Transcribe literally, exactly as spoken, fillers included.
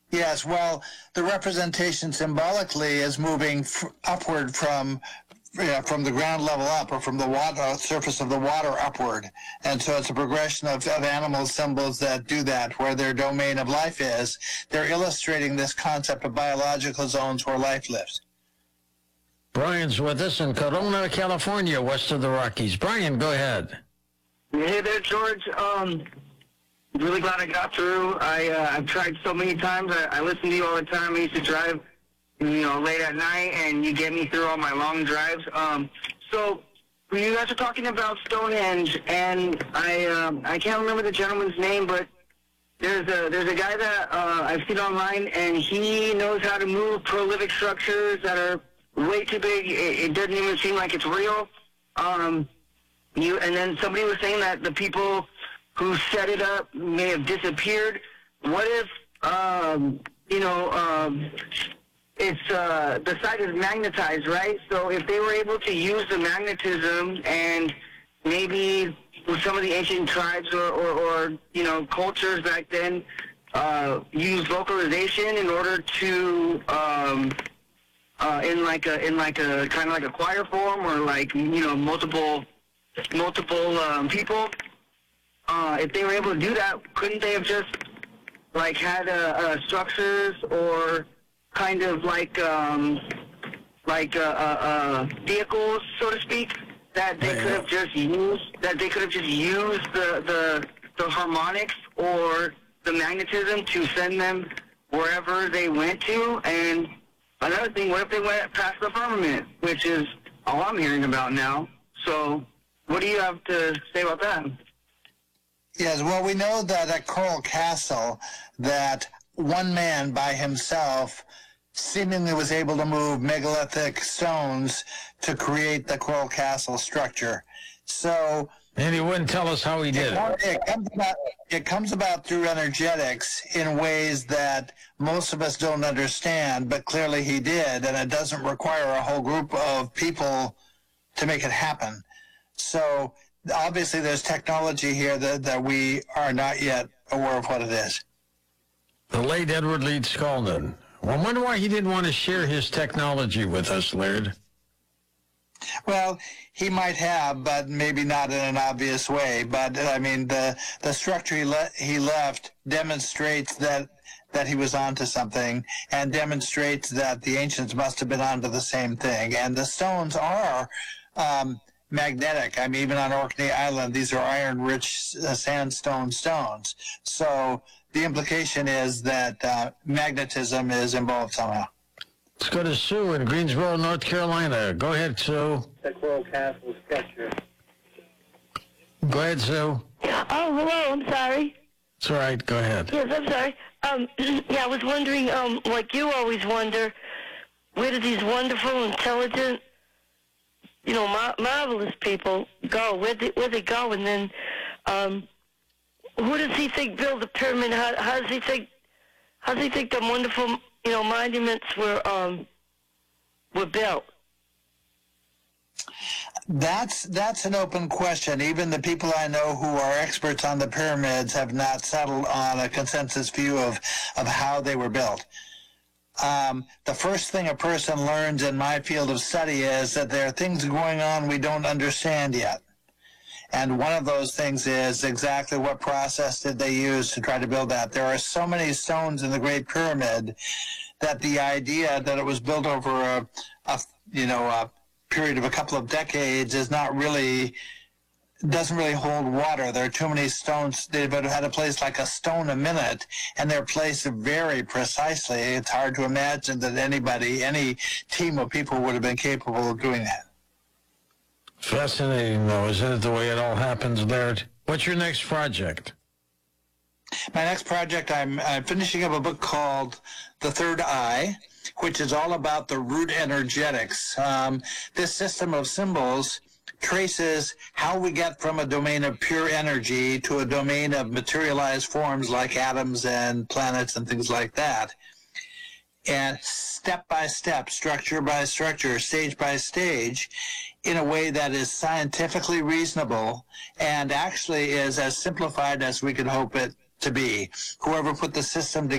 Yes, well, the representation symbolically is moving f- upward from yeah, from the ground level up, or from the water surface of the water upward. And so it's a progression of, of animal symbols that do that, where their domain of life is. They're illustrating this concept of biological zones where life lives. Brian's with us in Corona, California, west of the Rockies. Brian, go ahead. Hey there, George. Um, really glad I got through. I, uh, I've tried so many times. I, I listen to you all the time. I used to drive, you know, late at night, and you get me through all my long drives. Um, so when you guys are talking about Stonehenge, and I, um, I can't remember the gentleman's name, but there's a there's a guy that uh, I've seen online, and he knows how to move prolific structures that are way too big. It, it doesn't even seem like it's real. Um, you and then somebody was saying that the people who set it up may have disappeared. What if, um, you know, um, it's uh, the site is magnetized, right? So if they were able to use the magnetism, and maybe with some of the ancient tribes or, or, or you know, cultures back then uh, use localization in order to, um, uh, in like a in like a kind of like a choir form, or like, you know, multiple multiple um, people. Uh, if they were able to do that, couldn't they have just like had uh, uh, structures, or kind of like um, like uh, uh, uh, vehicles, so to speak, that they could have just used? That they could have just used the, the the harmonics or the magnetism to send them wherever they went to. And another thing, what if they went past the firmament, which is all I'm hearing about now? So, what do you have to say about that? Yes, well, we know that at Coral Castle, that one man by himself seemingly was able to move megalithic stones to create the Coral Castle structure. So, and he wouldn't tell us how he did it. It comes about, it comes about through energetics in ways that most of us don't understand, but clearly he did, and it doesn't require a whole group of people to make it happen. So, obviously, there's technology here that, that we are not yet aware of what it is. The late Edward Leeds Scaldon. Well, I wonder why he didn't want to share his technology with us, Laird. Well, he might have, but maybe not in an obvious way. But, I mean, the the structure he, le- he left demonstrates that that he was onto something, and demonstrates that the ancients must have been onto the same thing. And the stones are Um, magnetic. I mean, even on Orkney Island, these are iron-rich uh, sandstone stones. So the implication is that uh, magnetism is involved somehow. Let's go to Sue in Greensboro, North Carolina. Go ahead, Sue. The Coral Castle structure. Go ahead, Sue. Oh, hello. I'm sorry. It's all right. Go ahead. Yes, I'm sorry. Um, yeah, I was wondering, um, like you always wonder, where do these wonderful, intelligent, you know, mar- marvelous people go? Where they, where they go? And then, um, who does he think built the pyramid? How, how does he think? How does he think the wonderful, you know, monuments were um, were built? That's that's an open question. Even the people I know who are experts on the pyramids have not settled on a consensus view of, of how they were built. Um, the first thing a person learns in my field of study is that there are things going on we don't understand yet. And one of those things is exactly what process did they use to try to build that. There are so many stones in the Great Pyramid that the idea that it was built over a, a you know, a period of a couple of decades is not really, doesn't really hold water. There are too many stones. They've had to place like a stone a minute, and they're placed very precisely. It's hard to imagine that anybody, any team of people would have been capable of doing that. Fascinating, though, isn't it, the way it all happens, Laird? What's your next project? My next project, I'm, I'm finishing up a book called The Third Eye, which is all about the root energetics. Um, this system of symbols traces how we get from a domain of pure energy to a domain of materialized forms like atoms and planets and things like that. And step by step, structure by structure, stage by stage, in a way that is scientifically reasonable and actually is as simplified as we could hope it to be. Whoever put the system together